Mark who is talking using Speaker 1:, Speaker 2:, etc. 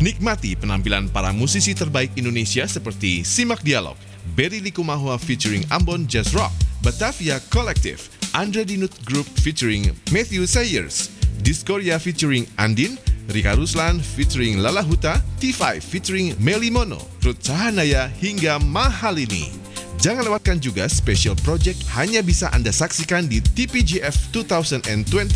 Speaker 1: Nikmati penampilan para musisi terbaik Indonesia seperti Simak Dialog, Berry Likumahua featuring Ambon Jazz Rock, Batavia Collective, Andre Dinut Group featuring Matthew Sayers, Diskoria featuring Andin, Rika Ruslan featuring Lala Huta, T5 featuring Meli Mono, Ruth Sahanaya hingga Mahalini. Jangan lewatkan juga special project hanya bisa Anda saksikan di TPGF 2020